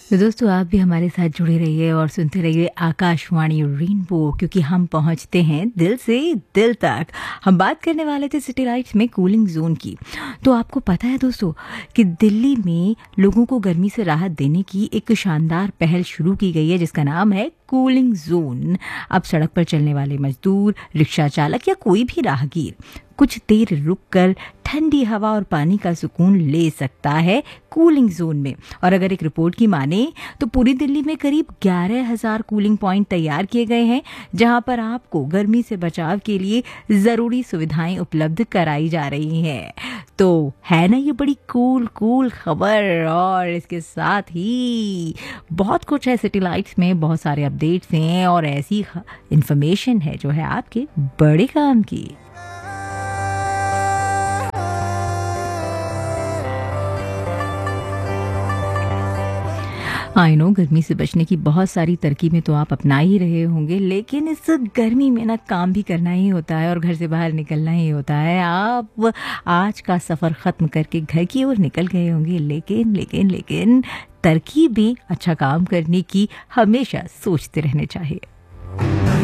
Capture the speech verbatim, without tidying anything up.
तो दोस्तों आप भी हमारे साथ जुड़े रहिए और सुनते रहिए आकाशवाणी रेनबो, क्योंकि हम पहुंचते हैं दिल से दिल तक। हम बात करने वाले थे सिटी लाइट्स में कूलिंग जोन की। तो आपको पता है दोस्तों कि दिल्ली में लोगों को गर्मी से राहत देने की एक शानदार पहल शुरू की गई है जिसका नाम है कूलिंग जोन। अब सड़क पर चलने वाले मजदूर, रिक्शा चालक या कोई भी राहगीर कुछ देर रुककर ठंडी हवा और पानी का सुकून ले सकता है कूलिंग जोन में। और अगर एक रिपोर्ट की माने तो पूरी दिल्ली में करीब ग्यारह हज़ार कूलिंग पॉइंट तैयार किए गए हैं जहां पर आपको गर्मी से बचाव के लिए जरूरी सुविधाएं उपलब्ध कराई जा रही हैं। तो है ना ये बड़ी कूल कूल खबर। और इसके साथ ही बहुत कुछ है सिटी लाइट्स में, बहुत सारे अपडेट्स हैं और ऐसी इंफॉर्मेशन है जो है आपके बड़े काम की। आई नो गर्मी से बचने की बहुत सारी तरकीबें तो आप अपना ही रहे होंगे, लेकिन इस गर्मी में ना काम भी करना ही होता है और घर से बाहर निकलना ही होता है। आप आज का सफ़र ख़त्म करके घर की ओर निकल गए होंगे, लेकिन लेकिन लेकिन तरकीबें अच्छा काम करने की हमेशा सोचते रहने चाहिए।